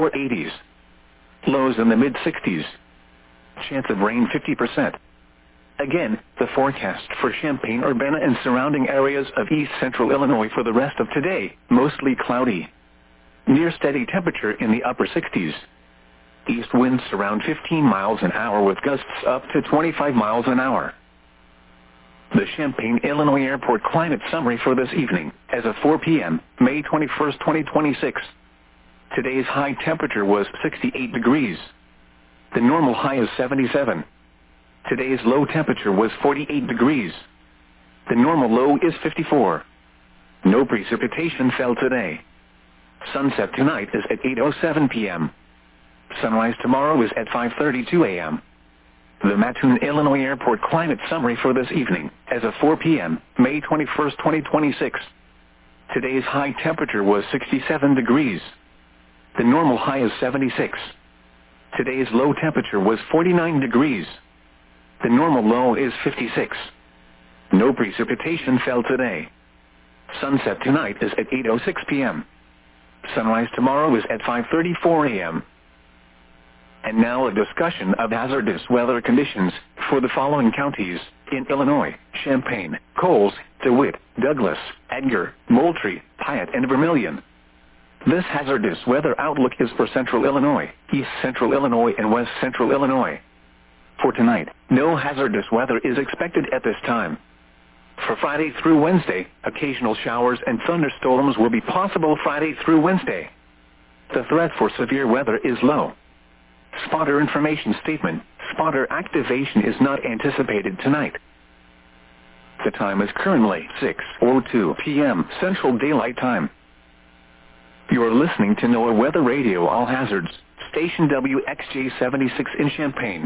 or 80s. Lows in the mid-60s. Chance of rain 50%. Again, the forecast for Champaign-Urbana and surrounding areas of east central Illinois for the rest of today, mostly cloudy. Near steady temperature in the upper 60s. East winds around 15 miles an hour with gusts up to 25 miles an hour. The Champaign, Illinois Airport climate summary for this evening, as of 4 p.m., May 21, 2026. Today's high temperature was 68 degrees. The normal high is 77. Today's low temperature was 48 degrees. The normal low is 54. No precipitation fell today. Sunset tonight is at 8:07 p.m. Sunrise tomorrow is at 5:32 a.m. The Mattoon, Illinois Airport climate summary for this evening, as of 4 p.m., May 21, 2026. Today's high temperature was 67 degrees. The normal high is 76. Today's low temperature was 49 degrees. The normal low is 56. No precipitation fell today. Sunset tonight is at 8:06 p.m. Sunrise tomorrow is at 5:34 a.m. And now a discussion of hazardous weather conditions for the following counties in Illinois: Champaign, Coles, DeWitt, Douglas, Edgar, Moultrie, Piatt, and Vermilion. This hazardous weather outlook is for central Illinois, east central Illinois, and west central Illinois. For tonight, no hazardous weather is expected at this time. For Friday through Wednesday, occasional showers and thunderstorms will be possible Friday through Wednesday. The threat for severe weather is low. Spotter information statement: spotter activation is not anticipated tonight. The time is currently 6:02 p.m. Central Daylight Time. You are listening to NOAA Weather Radio All Hazards, station WXJ 76 in Champaign.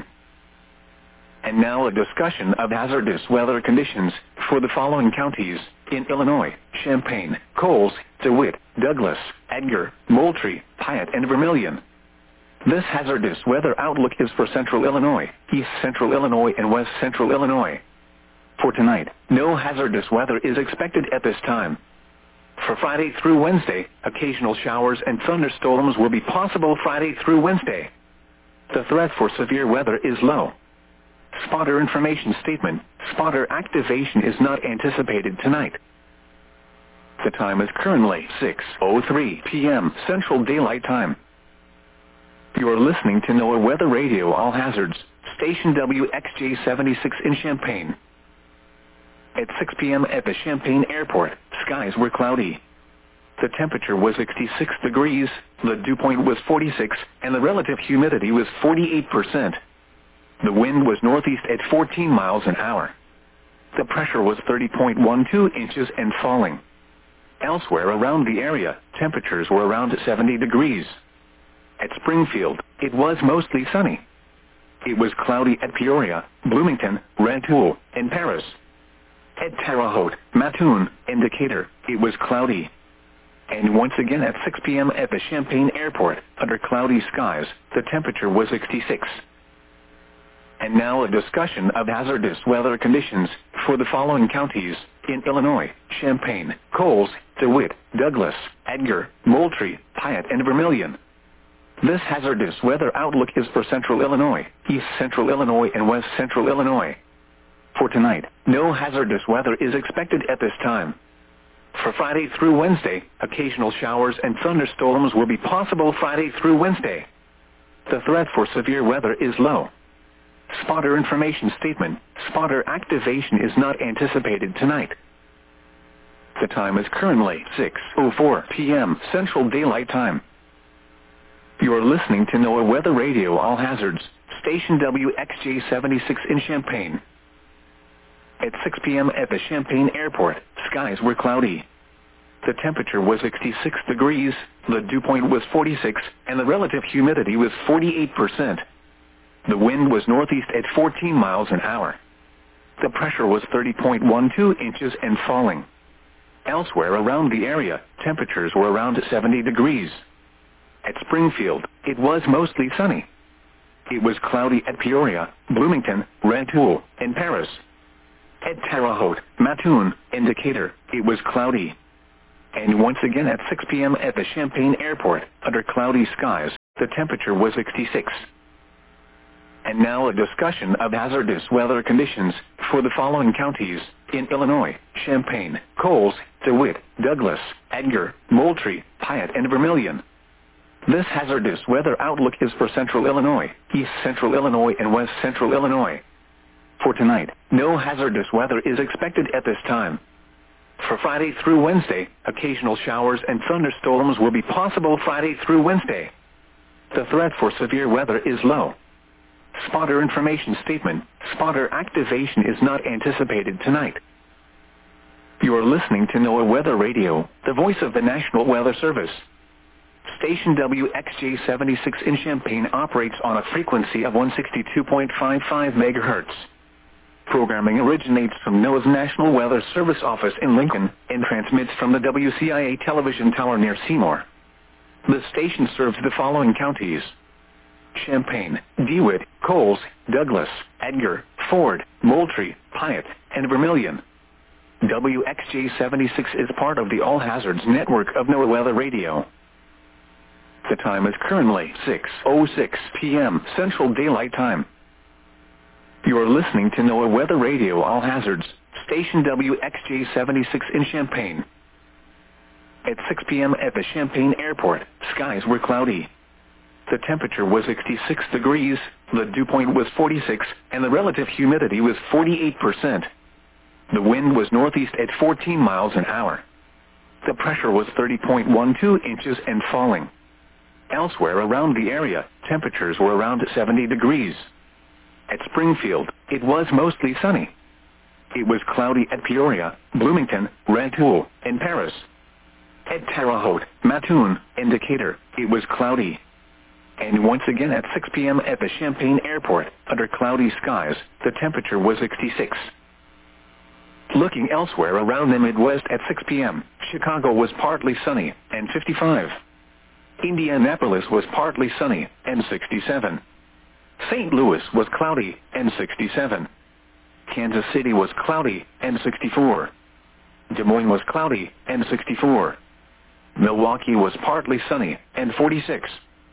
And now a discussion of hazardous weather conditions for the following counties in Illinois: Champaign, Coles, DeWitt, Douglas, Edgar, Moultrie, Piatt, and Vermilion. This hazardous weather outlook is for central Illinois, east central Illinois, and west central Illinois. For tonight, no hazardous weather is expected at this time. For Friday through Wednesday, occasional showers and thunderstorms will be possible Friday through Wednesday. The threat for severe weather is low. Spotter information statement: spotter activation is not anticipated tonight. The time is currently 6:03 p.m. Central Daylight Time. You are listening to NOAA Weather Radio All Hazards, station WXJ 76 in Champaign. At 6 p.m. at the Champaign Airport, skies were cloudy. The temperature was 66 degrees, the dew point was 46, and the relative humidity was 48%. The wind was northeast at 14 miles an hour. The pressure was 30.12 inches and falling. Elsewhere around the area, temperatures were around 70 degrees. At Springfield, it was mostly sunny. It was cloudy at Peoria, Bloomington, Rantoul, and Paris. At Terre Haute, Mattoon, and Decatur, it was cloudy. And once again at 6 p.m. at the Champaign Airport, under cloudy skies, the temperature was 66. And now a discussion of hazardous weather conditions for the following counties in Illinois: Champaign, Coles, DeWitt, Douglas, Edgar, Moultrie, Piatt, and Vermilion. This hazardous weather outlook is for central Illinois, east central Illinois, and west central Illinois. For tonight, no hazardous weather is expected at this time. For Friday through Wednesday, occasional showers and thunderstorms will be possible Friday through Wednesday. The threat for severe weather is low. Spotter information statement: spotter activation is not anticipated tonight. The time is currently 6:04 p.m. Central Daylight Time. You are listening to NOAA Weather Radio All Hazards, station WXJ 76 in Champaign. At 6 p.m. at the Champaign Airport, skies were cloudy. The temperature was 66 degrees, the dew point was 46, and the relative humidity was 48%. The wind was northeast at 14 miles an hour. The pressure was 30.12 inches and falling. Elsewhere around the area, temperatures were around 70 degrees. At Springfield, it was mostly sunny. It was cloudy at Peoria, Bloomington, Rantoul, and Paris. At Terre Haute, Mattoon, and Decatur, it was cloudy. And once again at 6 p.m. at the Champaign Airport, under cloudy skies, The temperature was 66. And now a discussion of hazardous weather conditions for the following counties in Illinois: Champaign, Coles, DeWitt, Douglas, Edgar, Moultrie, Piatt, and Vermilion. This hazardous weather outlook is for central Illinois, east central Illinois, and west central Illinois. For tonight, no hazardous weather is expected at this time. For Friday through Wednesday, occasional showers and thunderstorms will be possible Friday through Wednesday. The threat for severe weather is low. Spotter information statement: spotter activation is not anticipated tonight. You are listening to NOAA Weather Radio, the voice of the National Weather Service. Station WXJ-76 in Champaign operates on a frequency of 162.55 MHz. Programming originates from NOAA's National Weather Service office in Lincoln and transmits from the WCIA television tower near Seymour. The station serves the following counties: Champaign, DeWitt, Coles, Douglas, Edgar, Ford, Moultrie, Piatt, and Vermilion. WXJ-76 is part of the All Hazards network of NOAA Weather Radio. The time is currently 6:06 p.m. Central Daylight Time. You are listening to NOAA Weather Radio All Hazards, station WXJ-76 in Champaign. At 6 p.m. at the Champaign Airport, skies were cloudy. The temperature was 66 degrees, the dew point was 46, and the relative humidity was 48%. The wind was northeast at 14 miles an hour. The pressure was 30.12 inches and falling. Elsewhere around the area, temperatures were around 70 degrees. At Springfield, it was mostly sunny. It was cloudy at Peoria, Bloomington, Rantoul, and Paris. At Terre Haute, Mattoon, and Decatur, it was cloudy. And once again at 6 p.m. at the Champaign Airport, under cloudy skies, the temperature was 66. Looking elsewhere around the Midwest at 6 p.m., Chicago was partly sunny, and 55. Indianapolis was partly sunny, and 67. St. Louis was cloudy, and 67. Kansas City was cloudy, and 64. Des Moines was cloudy, and 64. Milwaukee was partly sunny, and 46.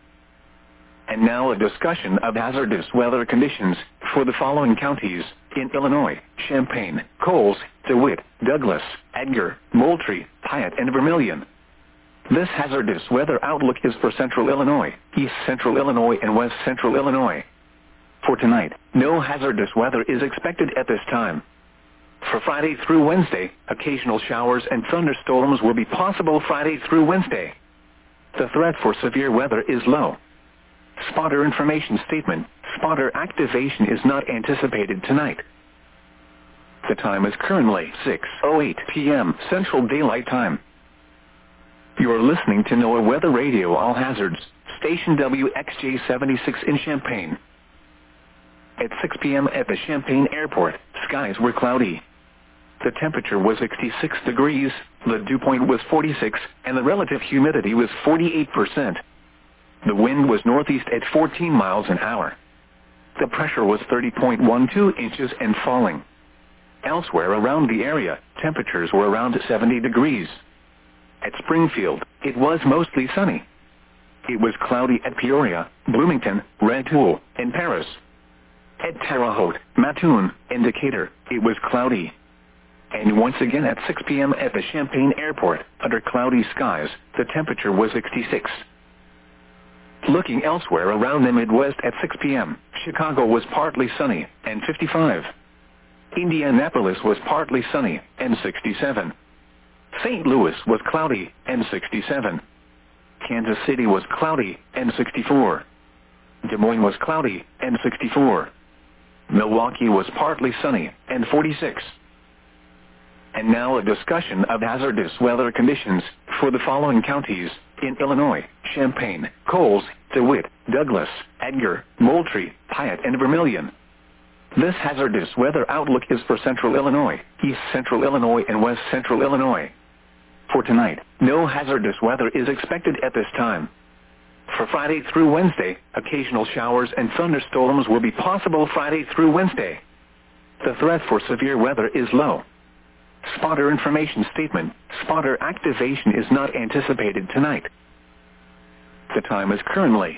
And now a discussion of hazardous weather conditions for the following counties in Illinois: Champaign, Coles, DeWitt, Douglas, Edgar, Moultrie, Piatt, and Vermilion. This hazardous weather outlook is for central Illinois, east central Illinois, and west central Illinois. For tonight, no hazardous weather is expected at this time. For Friday through Wednesday, occasional showers and thunderstorms will be possible Friday through Wednesday. The threat for severe weather is low. Spotter information statement: spotter activation is not anticipated tonight. The time is currently 6:08 p.m. Central Daylight Time. You are listening to NOAA Weather Radio All Hazards, station WXJ-76 in Champaign. At 6 p.m. at the Champaign Airport, skies were cloudy. The temperature was 66 degrees, the dew point was 46, and the relative humidity was 48%. The wind was northeast at 14 miles an hour. The pressure was 30.12 inches and falling. Elsewhere around the area, temperatures were around 70 degrees. At Springfield, it was mostly sunny. It was cloudy at Peoria, Bloomington, Rantoul, and Paris. At Terre Haute, Mattoon, and Decatur, it was cloudy. And once again at 6 p.m. at the Champaign Airport, under cloudy skies, the temperature was 66. Looking elsewhere around the Midwest at 6 p.m., Chicago was partly sunny, and 55. Indianapolis was partly sunny, and 67. St. Louis was cloudy, and 67. Kansas City was cloudy, and 64. Des Moines was cloudy, and 64. Milwaukee was partly sunny, and 46. And now a discussion of hazardous weather conditions for the following counties in Illinois: Champaign, Coles, DeWitt, Douglas, Edgar, Moultrie, Piatt, and Vermilion. This hazardous weather outlook is for central Illinois, east central Illinois, and west central Illinois. For tonight, no hazardous weather is expected at this time. For Friday through Wednesday, occasional showers and thunderstorms will be possible Friday through Wednesday. The threat for severe weather is low. Spotter information statement: spotter activation is not anticipated tonight. The time is currently